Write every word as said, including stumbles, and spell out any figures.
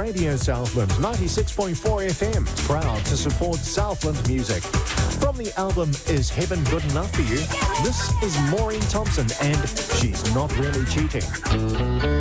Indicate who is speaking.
Speaker 1: Radio Southland ninety-six point four F M, proud to support Southland music. From the album Is Heaven Good Enough For You, this is Maureen Thompson and She's Not Really Cheating.